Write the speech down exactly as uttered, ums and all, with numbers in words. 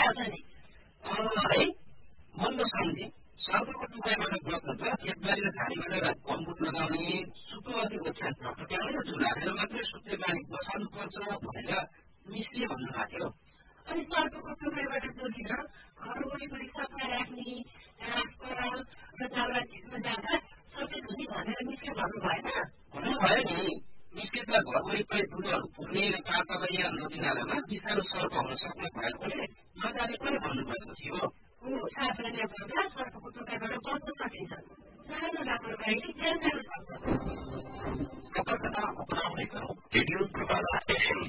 छ नि है मन्द सम्झे सर्पको टुकाइबाट बस्न त एकबारीले झाडी गरेर कम्पुट लगाउने सुतुवादी ओछ्यान झपट्याउने र झुलाएर मात्रै सुत्ने बानी बसाल्नुपर्छ भनेर मिसले भन्नु भएको अनि सर्पको टुकाइबाट जोगिन घर वरिपरि सफा राख्ने घाँस पराल र दाउरा छिट्न जाँदा सचेत हुने भनेर मिसले भन्नु भएन भन्नुभयो नि मिसले त घर वरिपरि दुधहरू पुग्ने र काँटालाई या नदीनालामा विषालु सर्प हुन सक्ने भएकोले नजानेकोले भन्नुभएको थियो सावधानी गर्दा सर्पको टुकाइबाट बस्न सकिन्छ सानो लापरवाहीले ज्यान जान सक्छ सतर्कता अपनाउने गरौँ रेडियो प्रभाला एफएम